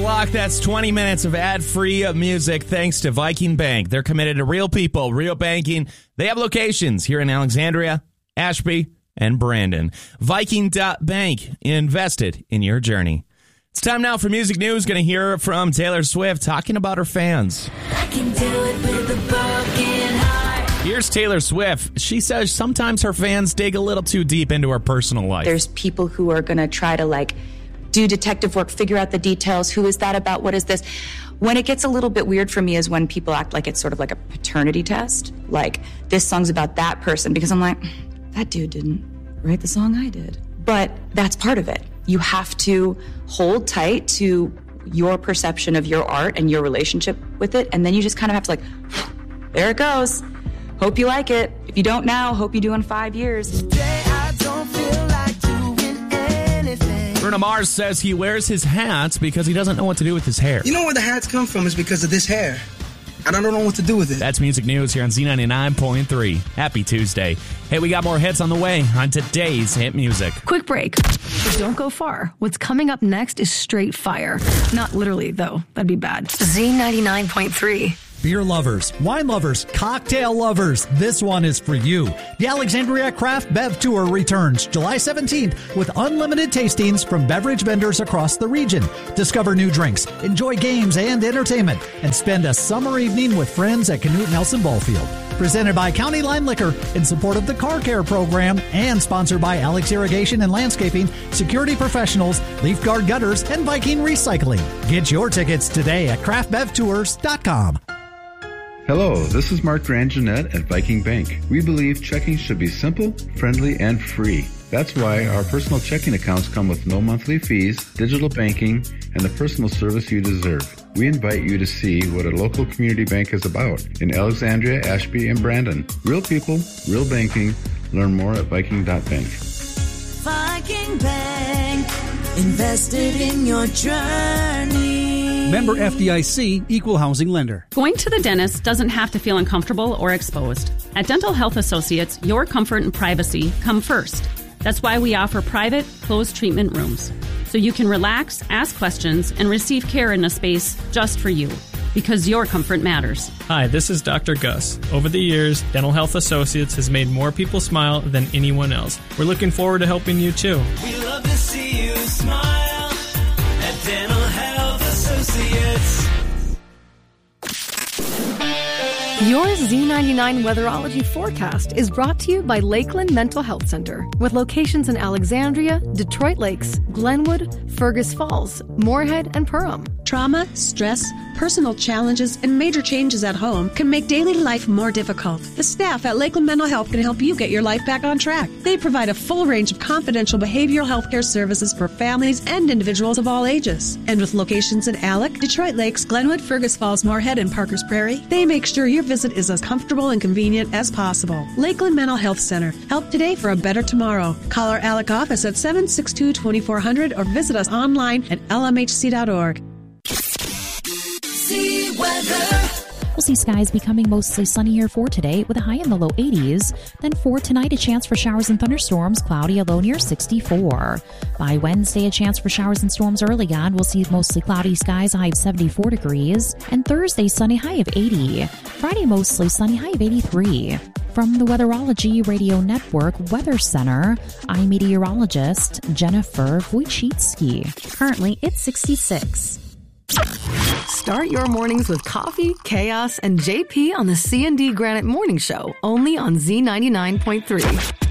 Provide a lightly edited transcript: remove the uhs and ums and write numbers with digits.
block. That's 20 minutes of ad-free music thanks to Viking Bank. They're committed to real people, real banking. They have locations here in Alexandria, Ashby, and Brandon. Viking.bank, invested in your journey. It's time now for music news. Going to hear from Taylor Swift talking about her fans. I can do it with a broken heart. Here's Taylor Swift. She says sometimes her fans dig a little too deep into her personal life. There's people who are going to try to do detective work, figure out the details. Who is that about? What is this? When it gets a little bit weird for me is when people act like it's sort of like a paternity test. Like, this song's about that person, because I'm like, that dude didn't write the song, I did. But that's part of it. You have to hold tight to your perception of your art and your relationship with it, and then you just kind of have to there it goes. Hope you like it. If you don't now, hope you do in 5 years. Today I don't feel like doing anything. Bruno Mars says he wears his hats because he doesn't know what to do with his hair. You know where the hats come from is because of this hair. And I don't know what to do with it. That's music news here on Z99.3. Happy Tuesday. Hey, we got more hits on the way on today's Hit Music. Quick break. But don't go far. What's coming up next is straight fire. Not literally, though. That'd be bad. Z99.3. Beer lovers, wine lovers, cocktail lovers, this one is for you. The Alexandria Craft Bev Tour returns July 17th with unlimited tastings from beverage vendors across the region. Discover new drinks, enjoy games and entertainment, and spend a summer evening with friends at Canute Nelson Ballfield. Presented by County Line Liquor in support of the Car Care Program and sponsored by Alex Irrigation and Landscaping, Security Professionals, Leaf Guard Gutters, and Viking Recycling. Get your tickets today at craftbevtours.com. Hello, this is Mark Drangenette at Viking Bank. We believe checking should be simple, friendly, and free. That's why our personal checking accounts come with no monthly fees, digital banking, and the personal service you deserve. We invite you to see what a local community bank is about in Alexandria, Ashby, and Brandon. Real people, real banking. Learn more at Viking.bank. Viking Bank, invested in your journey. Member FDIC, Equal Housing Lender. Going to the dentist doesn't have to feel uncomfortable or exposed. At Dental Health Associates, your comfort and privacy come first. That's why we offer private, closed treatment rooms, so you can relax, ask questions, and receive care in a space just for you, because your comfort matters. Hi, this is Dr. Gus. Over the years, Dental Health Associates has made more people smile than anyone else. We're looking forward to helping you, too. We love to see you smile at Dental Health Associates. Your Z99 Weatherology forecast is brought to you by Lakeland Mental Health Center, with locations in Alexandria, Detroit Lakes, Glenwood, Fergus Falls, Moorhead, and Perham. Trauma, stress, personal challenges, and major changes at home can make daily life more difficult. The staff at Lakeland Mental Health can help you get your life back on track. They provide a full range of confidential behavioral health care services for families and individuals of all ages. And with locations in Alec, Detroit Lakes, Glenwood, Fergus Falls, Moorhead, and Parkers Prairie, they make sure your visit is as comfortable and convenient as possible. Lakeland Mental Health Center. Help today for a better tomorrow. Call our Alec office at 762-2400 or visit us online at lmhc.org. We'll see skies becoming mostly sunnier for today with a high in the low 80s. Then for tonight, a chance for showers and thunderstorms, cloudy, a low near 64. By Wednesday, a chance for showers and storms early on. We'll see mostly cloudy skies, a high of 74 degrees. And Thursday, sunny, high of 80. Friday, mostly sunny, high of 83. From the Weatherology Radio Network Weather Center, I'm meteorologist Jennifer Wojcicki. Currently, it's 66. Start your mornings with coffee, chaos, and JP on the C&D Granite Morning Show, only on Z99.3.